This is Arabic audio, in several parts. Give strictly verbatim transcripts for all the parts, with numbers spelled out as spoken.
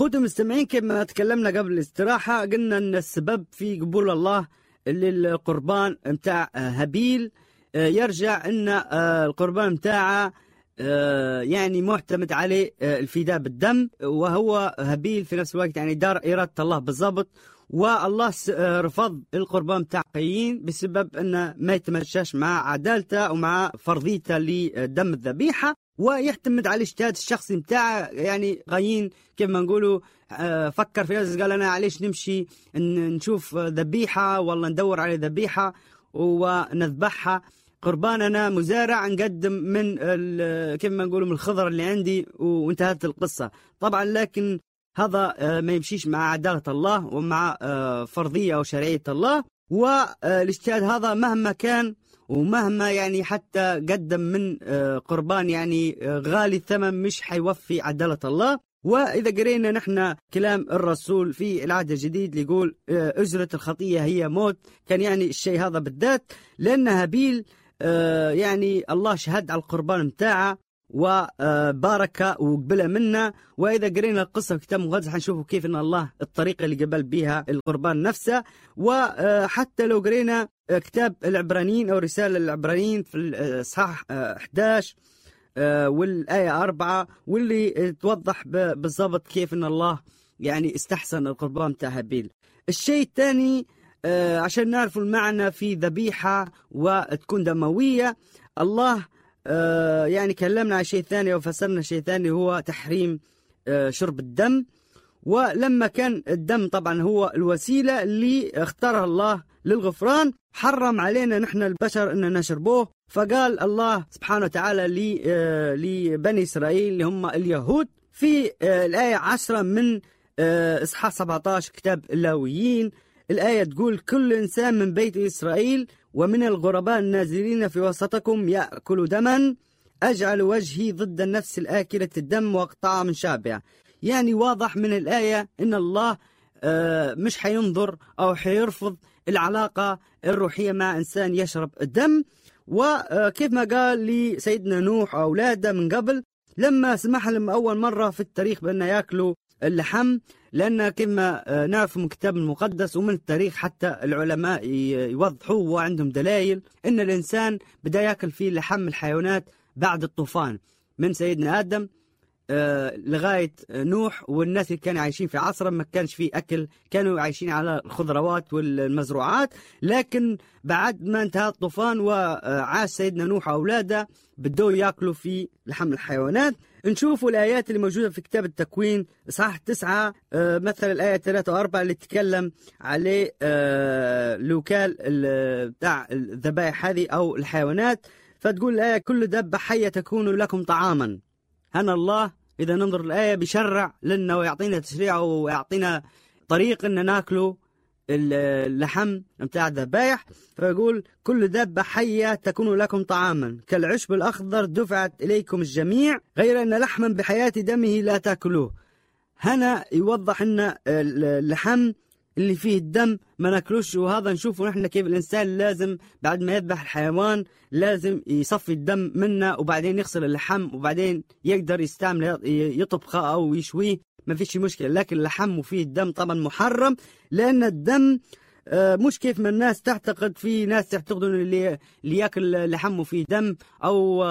خوتي المستمعين، كما تكلمنا قبل الاستراحة قلنا أن السبب في قبول الله للقربان متاع هابيل يرجع أن القربان متاعه يعني معتمد عليه الفداء بالدم، وهو هابيل في نفس الوقت يعني دار إرادة الله بالضبط. والله رفض القربان متاع قايين بسبب أنه ما يتمشاش مع عدالته ومع فرضيته لدم الذبيحة، ويعتمد على الاجتهاد الشخصي متاعه. يعني قايين كيف ما نقولوا فكر في نفسه، قال أنا عليش نمشي نشوف ذبيحة والله ندور على ذبيحة ونذبحها، قربان أنا مزارع نقدم من كيف ما نقولوا من الخضر اللي عندي، وانتهت القصة طبعا. لكن هذا ما يمشيش مع عدالة الله ومع فرضية أو شرعية الله. والاجتهاد هذا مهما كان ومهما يعني حتى قدم من قربان يعني غالي الثمن مش حيوفي عدالة الله. وإذا قرينا نحن كلام الرسول في العهد الجديد اللي يقول أجرة الخطية هي موت، كان يعني الشيء هذا بالذات لأن هابيل يعني الله شهد على القربان متاعه وبارك وقبله منا. وإذا قرينا القصة في كتاب مقدس حنشوفوا كيف أن الله الطريقة اللي قبل بها القربان نفسه. وحتى لو قرينا كتاب العبرانيين أو رسالة العبرانيين في الإصحاح أحد عشر والآية أربعة، واللي توضح بالضبط كيف أن الله يعني استحسن القربان متاع هابيل. الشيء الثاني عشان نعرفوا المعنى في ذبيحة وتكون دموية، الله آه يعني كلمنا عن شيء ثاني وفسرنا شيء ثاني، هو تحريم آه شرب الدم. ولما كان الدم طبعا هو الوسيلة اللي اختارها الله للغفران، حرم علينا نحن البشر أن نشربوه. فقال الله سبحانه وتعالى لبني إسرائيل اللي هم اليهود في آه الآية عشرة من آه إصحاح سبعة عشر كتاب اللاويين، الآية تقول كل إنسان من بيت إسرائيل ومن الغرباء النازلين في وسطكم يأكل دما أجعل وجهي ضد النفس الآكلة الدم وأقطعها من شعبها. يعني واضح من الآية إن الله مش حينظر أو حيرفض العلاقة الروحية مع إنسان يشرب الدم. وكيف ما قال لسيدنا نوح أولاده من قبل لما سمح لهم أول مرة في التاريخ بأن يأكلوا اللحم، لأن كما نعرف من الكتاب المقدس ومن التاريخ حتى العلماء يوضحوا وعندهم دلائل أن الإنسان بدأ يأكل فيه لحم الحيوانات بعد الطوفان من سيدنا آدم لغاية نوح. والناس اللي كانوا عايشين في عصره ما كانش فيه أكل، كانوا عايشين على الخضروات والمزروعات. لكن بعد ما انتهى الطوفان وعاش سيدنا نوح وأولاده بدوا يأكلوا في لحم الحيوانات. نشوفوا الآيات اللي موجودة في كتاب التكوين إصحاح تسعة مثل الآية ثلاثة وأربعة اللي تتكلم عليه الوكال بتاع الذبائح هذه أو الحيوانات. فتقول الآية كل دابة حية تكون لكم طعاما. هنا الله إذا ننظر الآية بيشرع لنا ويعطينا تشريع ويعطينا طريق أن ناكله اللحم متاع الذبائح. فيقول كل دابة حية تكون لكم طعاما كالعشب الأخضر دفعت إليكم الجميع غير أن لحما بحياة دمه لا تأكلوه. هنا يوضح أن اللحم اللي فيه الدم ما ناكلوش. وهذا نشوفه نحن كيف الإنسان لازم بعد ما يذبح الحيوان لازم يصفي الدم منه وبعدين يغسل اللحم وبعدين يقدر يستعمل يطبخه أو يشويه، ما فيش مشكلة. لكن اللحم وفيه الدم طبعا محرم، لأن الدم مش كيف ما الناس تعتقد. في ناس تعتقدون اللي, اللي يأكل لحم وفيه دم أو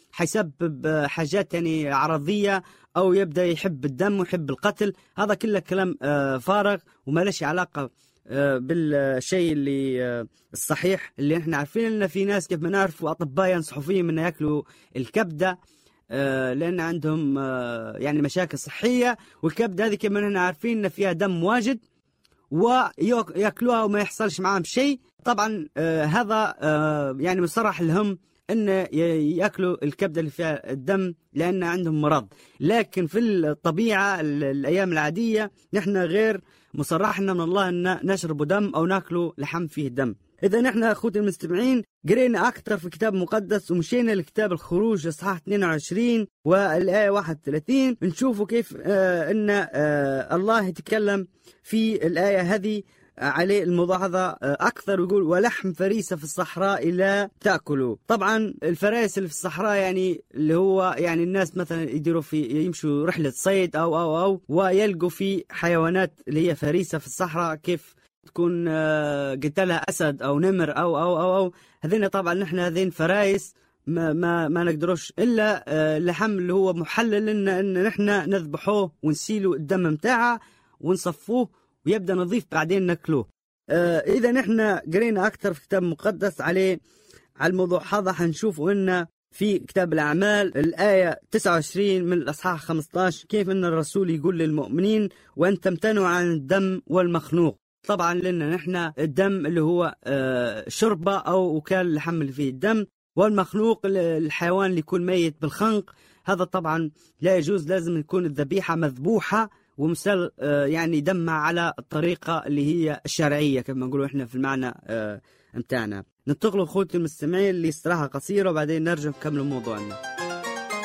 حيسبب حاجات يعني عرضية أو يبدأ يحب الدم ويحب القتل. هذا كله كلام فارغ وما لش علاقة بالشيء اللي الصحيح اللي احنا عارفين. ان في ناس كيف ما نعرف أطباء ينصحوا فيهم ان يأكلوا الكبدة لأن عندهم يعني مشاكل صحية، والكبدة هذه كما نحن عارفين ان فيها دم واجد ويأكلوها وما يحصلش معهم شيء. طبعا هذا يعني مصرح لهم أن يأكلوا الكبدة اللي فيها الدم لأن عندهم مرض. لكن في الطبيعة الأيام العادية نحن غير مصرحنا من الله أن نشرب دم أو نأكلوا لحم فيه دم. إذا نحن أخوتي المستمعين قرينا أكثر في كتاب مقدس ومشينا لكتاب الخروج إصحاح اثنين وعشرين والآية واحد وثلاثين، نشوفوا كيف آه أن آه الله يتكلم في الآية هذه عليه الملاحظة أكثر، ويقول ولحم فريسة في الصحراء لا تأكلوا. طبعا الفرائس اللي في الصحراء يعني اللي هو يعني الناس مثلا يديروا في يمشوا رحلة صيد أو أو أو ويلقوا في حيوانات اللي هي فريسة في الصحراء، كيف تكون قتلها أسد أو نمر أو أو أو, أو. هذين طبعا نحن هذين فرايس ما ما ما نقدروش الا اللحم اللي هو محلل لنا ان نحن نذبحوه ونسيلوا الدم متاعه ونصفوه ويبدا نظيف بعدين ناكلوه. آه اذا نحن قرينا اكثر في كتاب مقدس عليه على الموضوع هذا، حنشوف ان في كتاب الاعمال الايه تسعة وعشرين من الاصحاح خمسة عشر كيف ان الرسول يقول للمؤمنين وان تمتنعوا عن الدم والمخنوق. طبعا لنا نحن الدم اللي هو آه شربه او وكال اللحم اللي فيه الدم، والمخلوق الحيوان اللي يكون ميت بالخنق، هذا طبعا لا يجوز، لازم يكون الذبيحة مذبوحة ومسل يعني دمها على الطريقة اللي هي الشرعية كما نقولوا احنا في المعنى متاعنا. ننتقلوا اخوتي المستمعين لاستراحة قصيرة وبعدين نرجع نكمل موضوعنا.